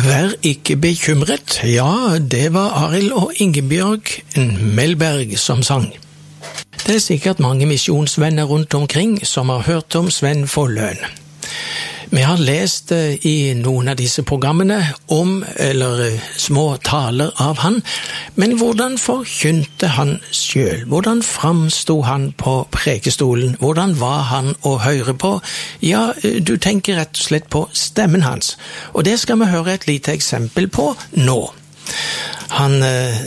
Vær ikke bekymret, ja, det var Arild og Ingebjørg Melberg som sang. Det er sikkert mange misjonsvenner rundt omkring som har hørt om Sven Folløen. Vi har lest i noen av disse programmene om, eller små taler av han, men hvordan forkynte han selv? Hvordan framstod han på prekestolen? Hvordan var han å høre på? Ja, du tenker rett og slett på stemmen hans, og det skal vi høre et lite eksempel på nå. Han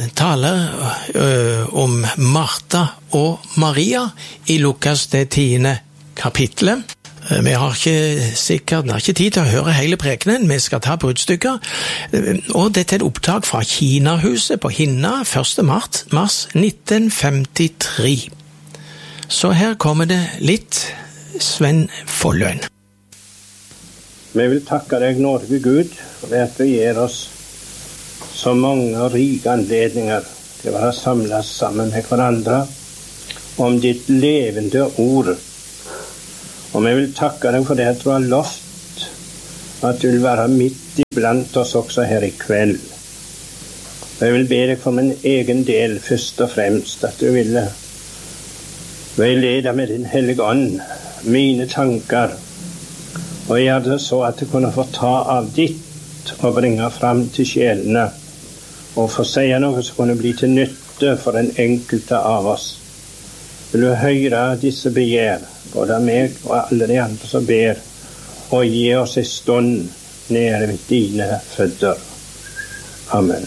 taler om Martha og Maria i Lukas det 10. kapitlet. Vi har ikke tid til å høre hele prekenen, vi skal ta bruddstykker, og dette er et opptak fra Kinahuset på Hinna 1. mars 1953. Så her kommer det litt Sven Folløen. Vi vil takke deg, nådige Gud, for at du gir oss så mange og rike anledninger til å være samlet sammen med hverandre om ditt levende ord. Og vi vil takke deg for det at du har lovt at du vil være midt iblant oss også her i kveld. Og jeg vil be deg for min egen del først og fremst at du ville veilede med din hellige ånd mine tanker og gjøre det så at du kunne få ta av ditt og bringe fram til sjelene og få si noe som kunne bli til nytte for den enkelte av oss. Vil du høre disse begjær, både av meg og alle de andre som ber, og gi oss en stund nede ved dine føtter. Amen.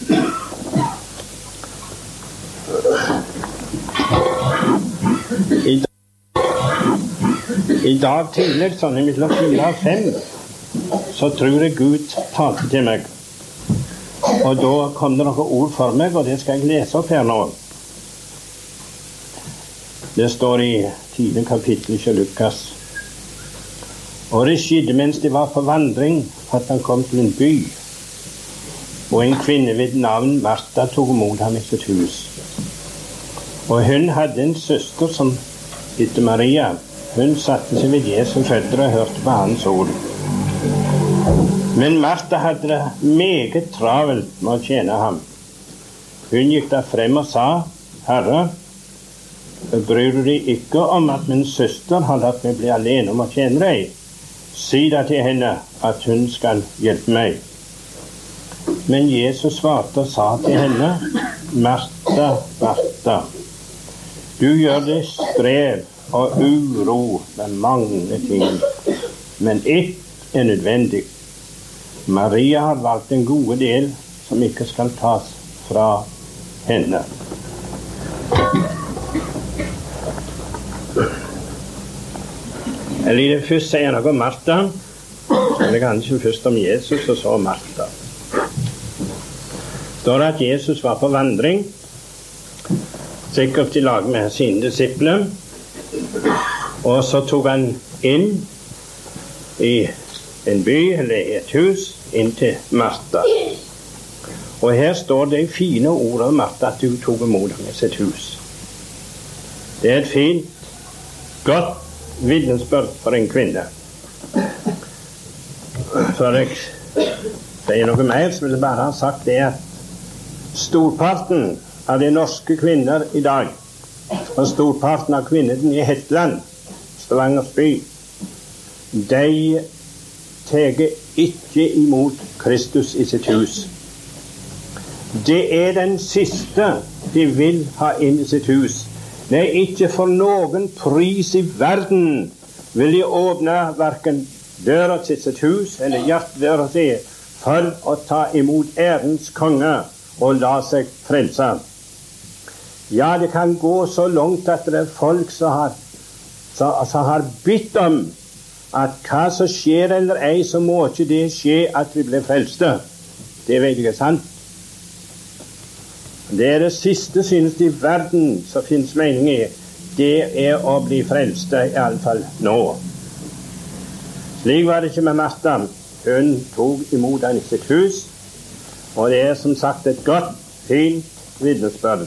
I dag tidlig, sånn i mellom 4 og 5, så tror jeg Gud talte til meg. Og da kom det noen ord for meg, og det skal jeg lese opp her nå. Det står i 10. kapittel til Lukas. Og det skjedde mens de var på vandring, at han kom til en by. Og en kvinne ved navn Martha tok imot ham i sitt hus. Og hun hadde en søster som het Maria. Hun satte seg ved Jesu føtter og hørte på hans ord. Men Martha hadde det meget travelt med å tjene ham. Hun gikk da frem og sa, Herre, bryr du deg ikke om at min søster har latt meg bli alene om å tjene deg? Si da til henne at hun skal hjelpe meg. Men Jesus svarte og sa til henne, Martha, Martha, du gjør det strev og uro med mange ting, men ett er nødvendig. Maria har valgt en god del som ikke skal tas fra henne. Jeg vil først si noe om Martha, så det kanskje først om Jesus og så om Martha. Da at Jesus var på vandring, sikkert i lag med sine disipler, og så tok han inn i en by, eller i et hus, inn til Martha. Og her står det fine ord om Martha, at du tok imot ham i sitt hus. Det er et fint, godt vitnesbyrd for en kvinne. For jeg sier noe mer, så vil jeg bare ha sagt det at storparten av de norske kvinner i dag, og storparten av kvinnene i Hetland, Stavangers by, de teger ikke imot Kristus i sitt hus. Det er den siste de vil ha inn i sitt hus. Nei, ikke for noen pris i verden vil de åpne hverken døra til sitt hus eller hjertedøra til for å ta imot ærens konge og la seg frelse. Ja, det kan gå så langt at det er folk som har bedt om at hva som skjer eller ei, så må ikke det skje at vi blir frelste. Det vet jeg er sant. Det er det siste, synes de, i verden som finnes mening i. Det er å bli frelste, i alle fall nå. Slik var det ikke med Martha. Hun tok imot han i sitt hus, og det er som sagt et godt, fint vitnesbyrd.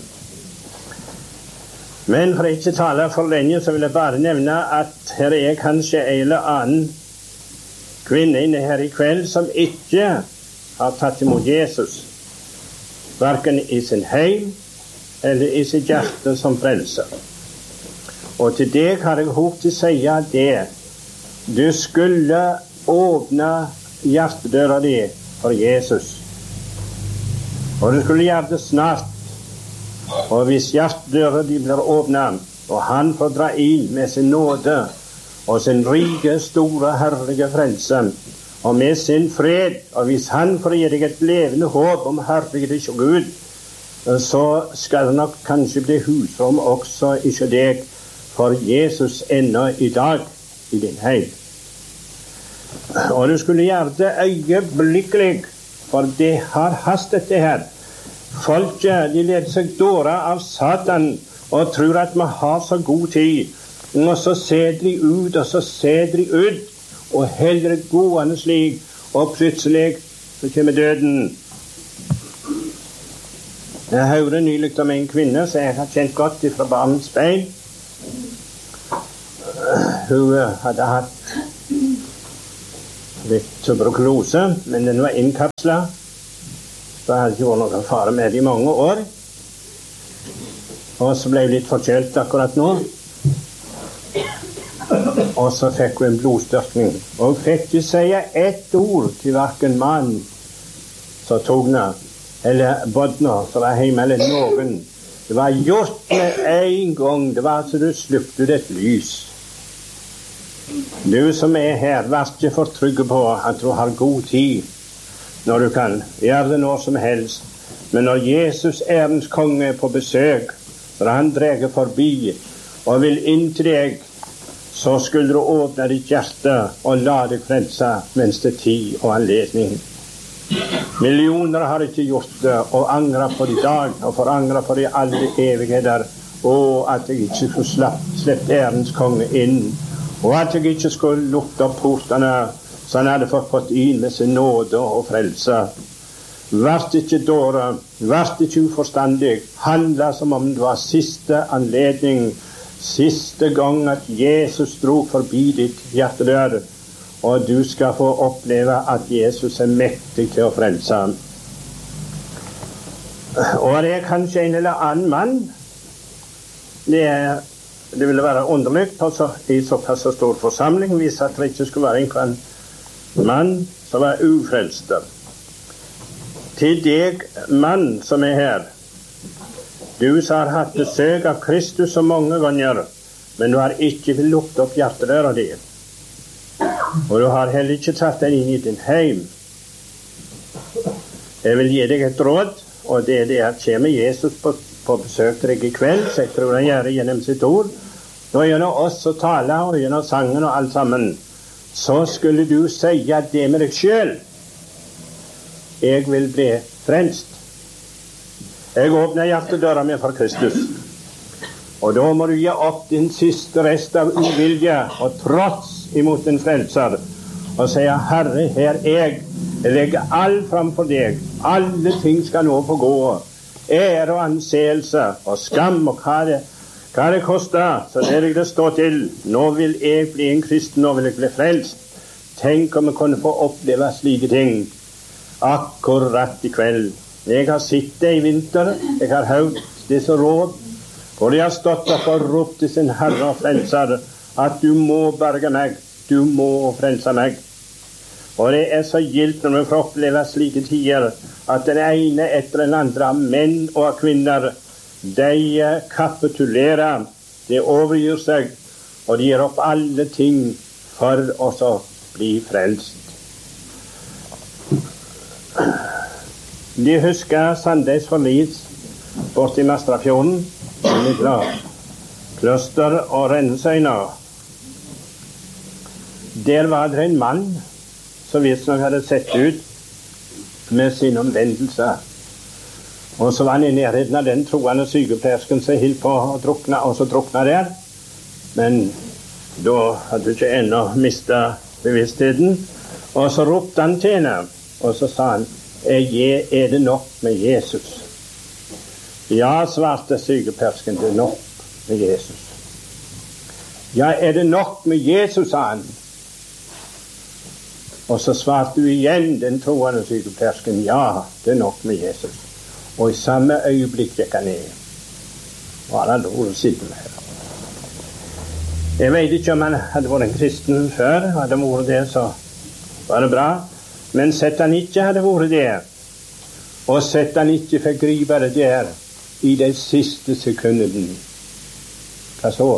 Men for ikke tale for lenge, så vil jeg bare nevne at her er kanskje en eller annen kvinne inne her i kveld som ikke har tatt imot Jesus, hverken i sin heim eller i sitt hjerte som frelser. Og til deg har jeg håpet til å si det. Du skulle åpne hjertedøra di for Jesus. Og du skulle gjøre det snart. Og hvis hjertedøra di blir åpnet, og han får dra inn med sin nåde og sin rike, store, herlige frelse, og med sin fred, og hvis han får gi deg et levende håp om herlighet og Gud, så skal det nok kanskje bli husrom også ikke deg for Jesus ennå i dag i din heim. Og du skulle gjøre det øyeblikkelig, for det har hastet det her. Folket, de leder seg dåra av Satan og tror at man har så god tid, og så ser de ut, og så ser de ut, og heller gående slik, og plutselig så kommer døden. Jeg hørte nylig om en kvinne som jeg har kjent godt fra barnets bein. Hun hadde hatt litt tuberkulose, men den var innkapslet. Det hadde ikke vært noen fare med det i mange år. Og så ble jeg litt forkjølt akkurat nå. Og så fikk hun en blodstørkning. Og hun fikk ikke si ett ord til hverken mann som tok henne, eller bodna som var hjemme, eller noen. Det var gjort med en gang. Det var så du slukte et lys. Du som er her, vær ikke for trygg på at du har god tid når du kan gjøre det når som helst. Men når Jesus ærens konge er på besøk, når han drar forbi og vil inn til deg, så skulle du åpne ditt hjerte og la deg frelse mens det er tid og anledning. Millioner har ikke gjort det, og angrer på det i dag, og får angre på det i alle evigheter, og at jeg ikke skulle slippe ærens konge inn, og at jeg ikke skulle lukke opp portene, så han hadde fått inn med sin nåde og frelse. Vær ikke dåre, vær ikke uforstandig, handla som om det var siste anledning, siste gang at Jesus dro forbi ditt hjertedør, og du skal få oppleve at Jesus er mektig til å frelse. Og det er kanskje en eller annen mann, det ville være underlig altså, i såpass stor forsamling, hvis at det ikke skulle være en mann som var ufrelst. Til deg, mann som er her, du som har hatt besøk av Kristus så mange ganger, men du har ikke vil lukke opp hjertedøra di. Og du har heller ikke tatt den inn i din heim. Jeg vil gi deg et råd, og det er det at kommer Jesus på besøk til deg i kveld, så jeg tror han gjør det gjennom sitt ord, og gjennom oss å tale, og gjennom sangen og alt sammen, så skulle du si det med deg selv. Jeg vil bli frelst. Jeg åpner hjertedøra mi for Kristus. Og da må du gi opp din siste rest av uvilje og trots imot din frelser. Og si, Herre, her jeg legger alt fram for deg. Alle ting skal nå få gå. Ære og anseelse og skam og hva det koster, så det står til. Nå vil jeg bli en kristen, nå vil jeg bli frelst. Tenk om jeg kunne få oppleve slike ting. Akkurat i kveld. Jeg har sittet i vinter, jeg har hørt disse råd, og de har stått opp og ropt til sin Herre og frelser at du må berge meg, du må frelse meg. Og det er så gildt når vi får oppleve slike tider at den ene etter den andre, menn og kvinner, de kapitulerer, de overgir seg, og de gir opp alle ting for å så bli frelst. De husker Sandeis forlis bort i Mastrafjorden, Kløster og Rennesøyna. Der var det en mann som visstnok hadde sett ut med sin omvendelse. Og så var han i nærheten av den troende sykepleiersken som holdt på å drukne, og så drukna der. Men da hadde du ikke ennå mistet bevisstheten. Og så ropte han til henne, og så sa han, er det nok med Jesus? Ja, svarte sykepleiersken, det er nok med Jesus. Ja, er det nok med Jesus, sa han. Og så svarte du igjen den troende sykepleiersken, ja, det er nok med Jesus. Og i samme øyeblikk gikk han ned. Og han hadde vært sittende her. Jeg vet ikke om han hadde vært en kristen før. Hadde han vært det, så var det bra. Men sett han ikke hadde vært det, og sett han ikke fikk gripe det der i de siste sekundene, hva så?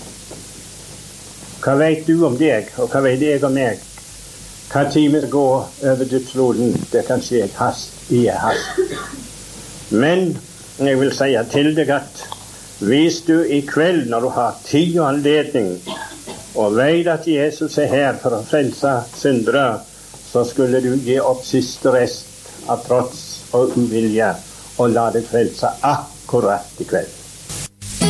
Hva vet du om deg, og hva vet jeg om meg? Hva timer går over dødsroden, det kan skje i hast. Men jeg vil si til deg at hvis du i kveld, når du har tid og anledning, og vet at Jesus er her for å frelse syndere, så skulle du gi opp siste rest av trots og uvilje og la deg frelse akkurat i kveld.